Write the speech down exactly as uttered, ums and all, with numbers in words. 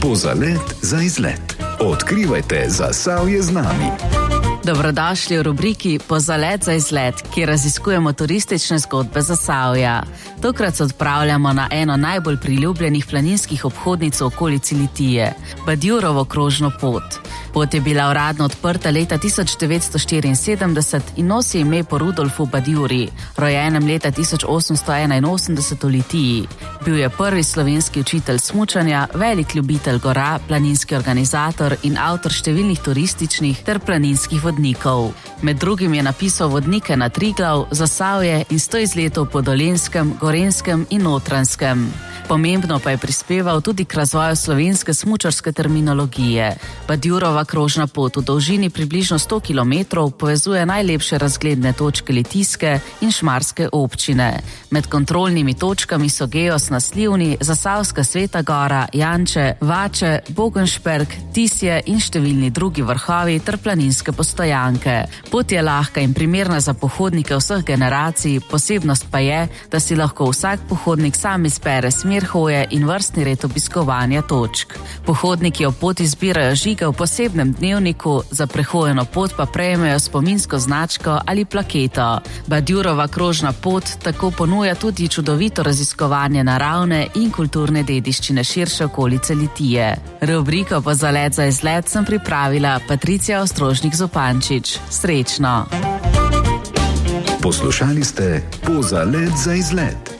Pozalet za izlet. Odkrivajte Zasavje z nami. Dobrodošli v rubriki Pozalet za izlet, kjer raziskujemo turistične zgodbe Zasavja. Tokrat se odpravljamo na eno najbolj priljubljenih planinskih obhodnic v okolici Litije, Badjurovo krožno pot. Pot je bila uradno odprta leta tisoč devetsto štiriinsedemdeset in nosi ime po Rudolfu Badjuri, rojenem leta tisoč osemsto enainosemdeset v Litiji. Bil je prvi slovenski učitelj smučanja, velik ljubitelj gora, planinski organizator in avtor številnih turističnih ter planinskih vodnikov. Med drugim je napisal vodnike na Triglav, Zasavje in sto izletov po Dolenjskem, Gorenjskem in Notranjskem. Pomembno pa je prispeval tudi k razvoju slovenske smučarske terminologije. Badjurova krožna pot v dolžini približno sto kilometrov povezuje najlepše razgledne točke litijske in šmarske občine. Med kontrolnimi točkami so Geos na Slivni, Zasavska Sveta Gora, Janče, Vače, Bogenšperk, Tisje in številni drugi vrhovi ter planinske postojanke. Pot je lahka in primerna za pohodnike vseh generacij, posebnost pa je, da si lahko vsak pohodnik sam izbere smer hoje in vrstni red obiskovanja točk. Pohodniki ob poti zbirajo žige v posebnem dnevniku, za prehojeno pot pa prejmejo spominsko značko ali plaketo. Badjurova krožna pot tako ponuja tudi čudovito raziskovanje naravne in kulturne dediščine širše okolice Litije. Rubriko Pozalet za izlet sem pripravila Patricija Ostrožnik Zupančič. Srečno! Poslušali ste Pozalet za izlet.